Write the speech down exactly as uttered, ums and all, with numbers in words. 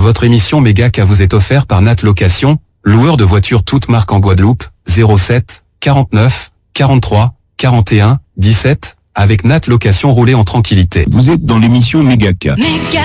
Votre émission Mégacas vous est offerte par Nat Location, loueur de voitures toutes marques en Guadeloupe, zéro sept, quarante-neuf, quarante-trois, quarante et un, dix-sept, avec Nat Location, roulez en tranquillité. Vous êtes dans l'émission Mégacas.